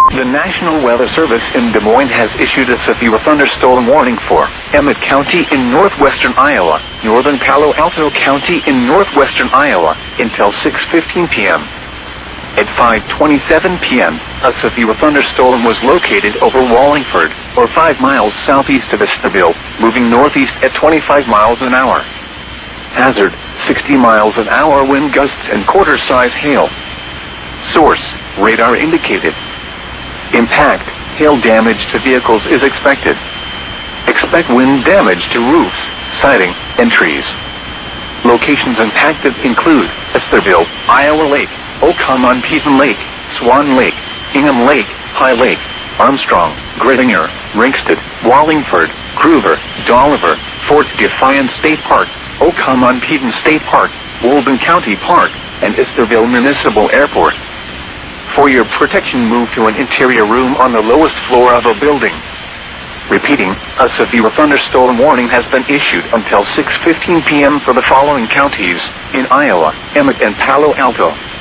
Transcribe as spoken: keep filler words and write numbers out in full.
The National Weather Service in Des Moines has issued a severe thunderstorm warning for Emmett County in northwestern Iowa, northern Palo Alto County in northwestern Iowa, until six fifteen p m At five twenty-seven p m, a severe thunderstorm was located over Wallingford, or five miles southeast of Estherville, moving northeast at twenty-five miles an hour. Hazard, sixty miles an hour wind gusts and quarter-size hail. Source, radar indicated. Impact, hail damage to vehicles is expected. Expect wind damage to roofs, siding, and trees. Locations impacted include Estherville, Iowa Lake, Okanagan Lake, Swan Lake, Ingham Lake, High Lake, Armstrong, Grittinger, Ringsted, Wallingford, Groover, Dolliver, Fort Defiance State Park, Okanagan State Park, Walden County Park, and Estherville Municipal Airport. For your protection, move to an interior room on the lowest floor of a building. Repeating, a severe thunderstorm warning has been issued until six fifteen p m for the following counties in Iowa, Emmett and Palo Alto.